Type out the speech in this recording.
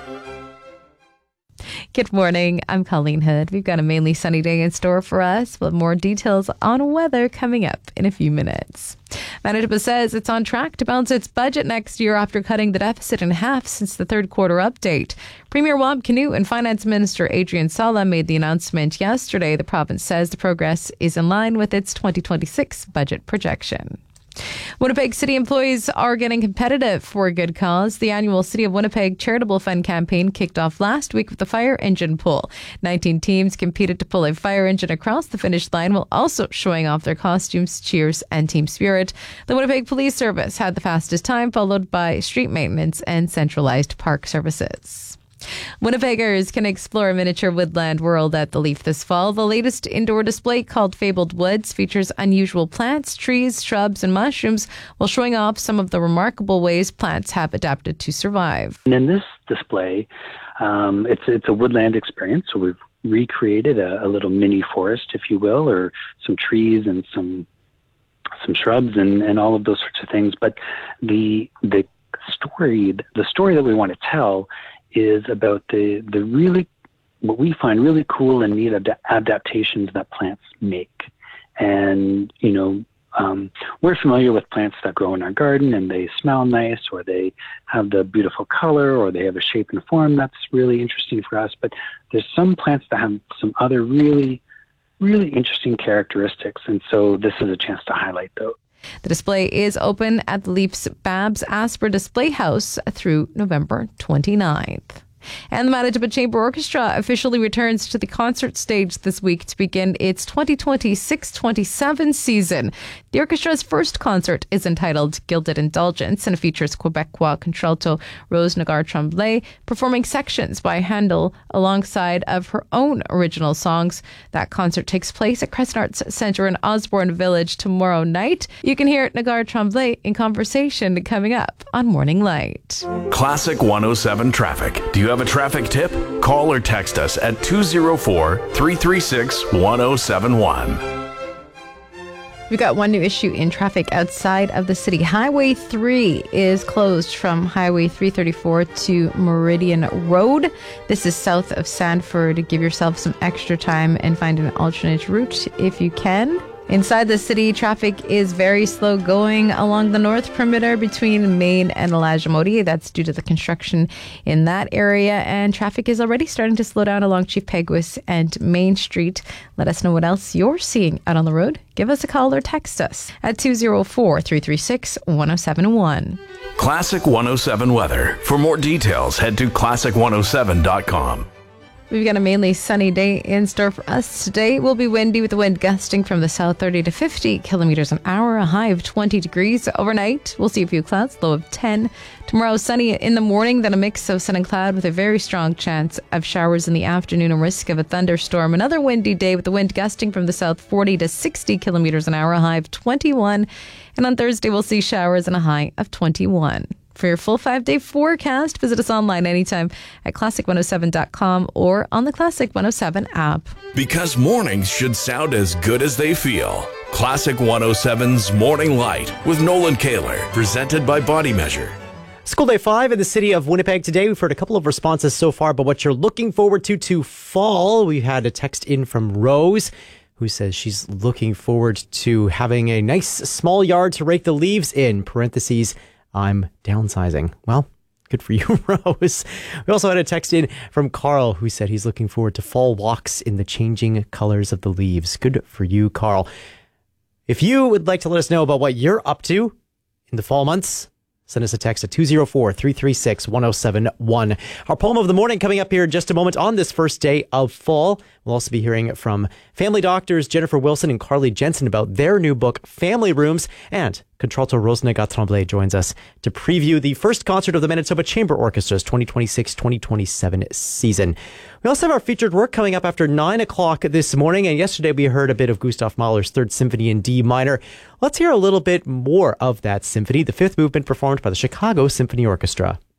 Good morning. I'm Colleen Hood. We've got a mainly sunny day in store for us, with more details on weather coming up in a few minutes. Manitoba says it's on track to balance its budget next year after cutting the deficit in half since the third quarter update. Premier Wab Kinew and Finance Minister Adrian Sala made the announcement yesterday. The province says the progress is in line with its 2026 budget projection. Winnipeg City employees are getting competitive for a good cause. The annual City of Winnipeg Charitable Fund campaign kicked off last week with the fire engine pull. 19 teams competed to pull a fire engine across the finish line while also showing off their costumes, cheers, and team spirit. The Winnipeg Police Service had the fastest time, followed by street maintenance and centralized park services. Winnipeggers can explore a miniature woodland world at the Leaf this fall. The latest indoor display, called Fabled Woods, features unusual plants, trees, shrubs, and mushrooms while showing off some of the remarkable ways plants have adapted to survive. And in this display, it's a woodland experience, so we've recreated a little mini forest, if you will, or some trees and some shrubs and all of those sorts of things. But the story that we want to tell is about the really, what we find really cool and neat adaptations that plants make. And, we're familiar with plants that grow in our garden and they smell nice, or they have the beautiful color, or they have a shape and form that's really interesting for us. But there's some plants that have some other really, really interesting characteristics. And so this is a chance to highlight those. The display is open at the Leaf's Babs Asper Display House through November 29th. And the Manitoba Chamber Orchestra officially returns to the concert stage this week to begin its 2026-27 season. The orchestra's first concert is entitled Gilded Indulgence and features Quebecois contralto Rose Nagar-Tremblay performing sections by Handel alongside of her own original songs. That concert takes place at Crescent Arts Centre in Osborne Village tomorrow night. You can hear Nagar-Tremblay in conversation coming up on Morning Light. Classic 107 traffic. Do you have a traffic tip? Call or text us at 204-336-1071. We've got one new issue in traffic outside of the city. Highway 3 is closed from Highway 334 to Meridian Road. This is south of Sanford. Give yourself some extra time and find an alternate route if you can. Inside the city, traffic is very slow going along the north perimeter between Main and Elijah Modi. That's due to the construction in that area. And traffic is already starting to slow down along Chief Peguis and Main Street. Let us know what else you're seeing out on the road. Give us a call or text us at 204-336-1071. Classic 107 weather. For more details, head to classic107.com. We've got a mainly sunny day in store for us today. It will be windy with the wind gusting from the south 30 to 50 kilometers an hour, a high of 20 degrees. Overnight, we'll see a few clouds, low of 10. Tomorrow, sunny in the morning, then a mix of sun and cloud with a very strong chance of showers in the afternoon and risk of a thunderstorm. Another windy day with the wind gusting from the south 40 to 60 kilometers an hour, a high of 21. And on Thursday, we'll see showers and a high of 21. For your full 5-day forecast, visit us online anytime at classic107.com or on the Classic 107 app. Because mornings should sound as good as they feel. Classic 107's Morning Light with Nolan Kaler, presented by Body Measure. School Day 5 in the city of Winnipeg today. We've heard a couple of responses so far, but what you're looking forward to fall. We had a text in from Rose, who says she's looking forward to having a nice small yard to rake the leaves in. Parentheses, I'm downsizing. Well, good for you, Rose. We also had a text in from Carl, who said he's looking forward to fall walks in the changing colors of the leaves. Good for you, Carl. If you would like to let us know about what you're up to in the fall months, send us a text at 204-336-1071. Our poem of the morning coming up here in just a moment on this first day of fall. We'll also be hearing from family doctors Jennifer Wilson and Carly Jensen about their new book, Family Rooms. And contralto Rose Nagar-Tremblay joins us to preview the first concert of the Manitoba Chamber Orchestra's 2026-2027 season. We also have our featured work coming up after 9 o'clock this morning. And yesterday we heard a bit of Gustav Mahler's Third Symphony in D minor. Let's hear a little bit more of that symphony, the fifth movement performed by the Chicago Symphony Orchestra.